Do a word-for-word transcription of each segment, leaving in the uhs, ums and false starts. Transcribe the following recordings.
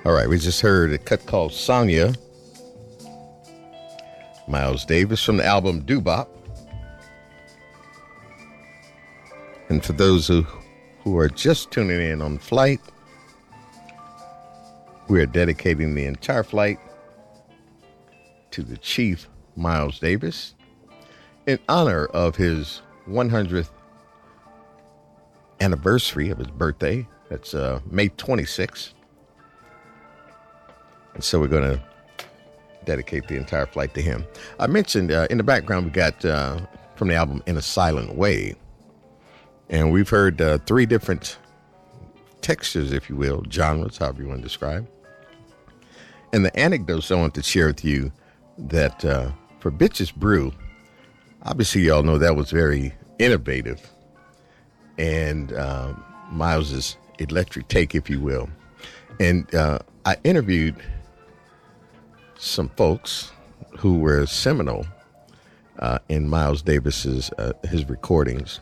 All right, we just heard a cut called Sonya, Miles Davis, from the album Doo-Bop. And for those who, who are just tuning in on flight, we are dedicating the entire flight to the Chief Miles Davis in honor of his one hundredth anniversary of his birthday. That's uh, May twenty-sixth. And so we're going to dedicate the entire flight to him. I mentioned uh, in the background we got uh, from the album In a Silent Way. And we've heard uh, three different textures, if you will, genres, however you want to describe. And the anecdotes I want to share with you that uh, for Bitches Brew, obviously y'all know that was very innovative. And uh, Miles's electric take, if you will. And uh, I interviewed some folks who were seminal uh, in Miles Davis's uh, his recordings,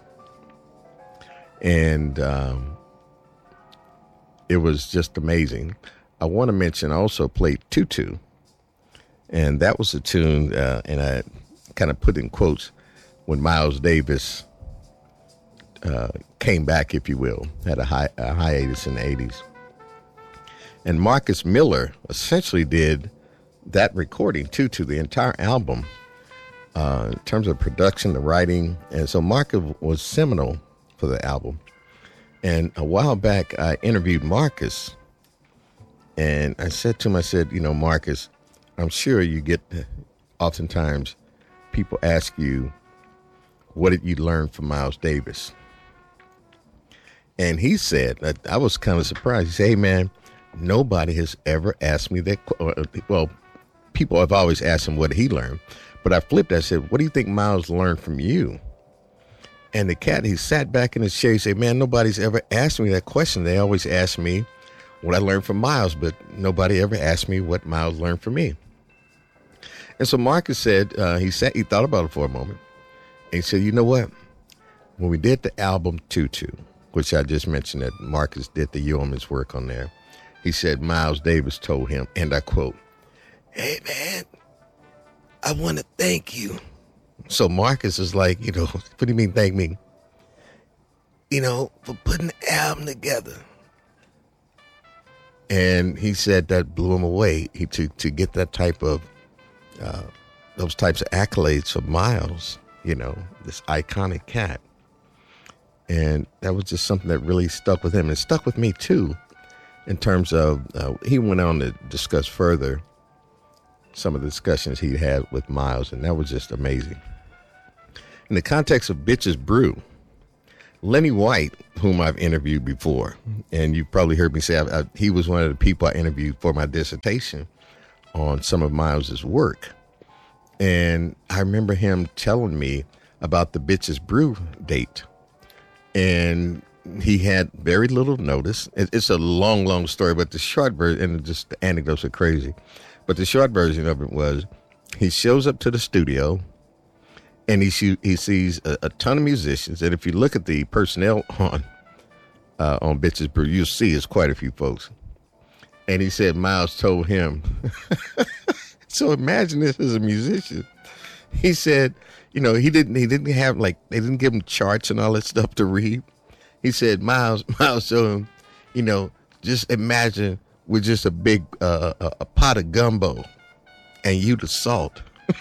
and um, it was just amazing. I want to mention I also played Tutu, and that was a tune, uh, and I kind of put in quotes when Miles Davis uh, came back, if you will, had a, hi- a hiatus in the eighties. And Marcus Miller essentially did that recording, too, to the entire album uh, in terms of production, the writing. And so Marcus was seminal for the album. And a while back, I interviewed Marcus. And I said to him, I said, you know, Marcus, I'm sure you get oftentimes people ask you, what did you learn from Miles Davis? And he said, I, I was kind of surprised. He said, hey, man, nobody has ever asked me that. Well, people have always asked him what he learned, but I flipped. I said, what do you think Miles learned from you? And the cat, he sat back in his chair. He said, man, nobody's ever asked me that question. They always ask me what I learned from Miles, but nobody ever asked me what Miles learned from me. And so Marcus said, uh, he sat, he thought about it for a moment. And he said, you know what? When we did the album Tutu, which I just mentioned that Marcus did the yeoman's work on there, he said Miles Davis told him, and I quote, hey, man, I want to thank you. So Marcus is like, you know, what do you mean thank me? You know, for putting the album together. And he said that blew him away. He to, to get that type of, uh, those types of accolades for Miles, you know, this iconic cat. And that was just something that really stuck with him. And it stuck with me, too. In terms of, uh, he went on to discuss further some of the discussions he had with Miles, and that was just amazing. In the context of Bitches Brew, Lenny White, whom I've interviewed before, and you've probably heard me say I, I, he was one of the people I interviewed for my dissertation on some of Miles's work. And I remember him telling me about the Bitches Brew date. And he had very little notice. It's a long, long story, but the short version, and just the anecdotes are crazy, but the short version of it was he shows up to the studio and he he sees a, a ton of musicians. And if you look at the personnel on uh, on Bitches Brew, you'll see it's quite a few folks. And he said Miles told him, so imagine this as a musician. He said, you know, he didn't he didn't have like they didn't give him charts and all that stuff to read. He said, Miles, Miles showed him, you know, just imagine with just a big, uh, a, a pot of gumbo and you the salt.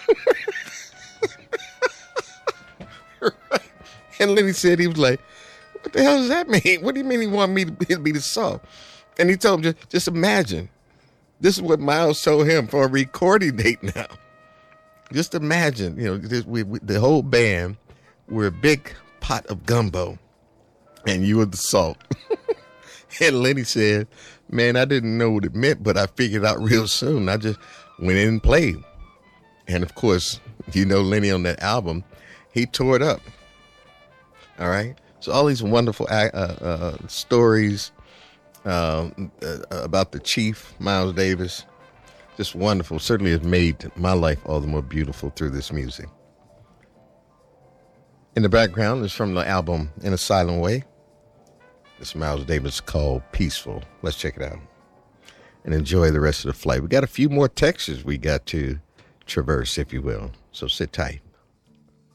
Right. And Lenny said, he was like, what the hell does that mean? What do you mean he wanted me to be the salt? And he told him, just, just imagine. This is what Miles told him for a recording date now. Just imagine, you know, this, we, we, the whole band, we're a big pot of gumbo. And you were the salt. And Lenny said, man, I didn't know what it meant, but I figured out real soon. I just went in and played. And of course, you know, Lenny on that album, he tore it up. All right. So all these wonderful uh, uh, stories uh, uh, about the Chief, Miles Davis, just wonderful. Certainly has made my life all the more beautiful through this music. In the background is from the album In a Silent Way. This Miles Davis called Peaceful. Let's check it out. and enjoy the rest of the flight. We got a few more textures we got to traverse, if you will. So sit tight.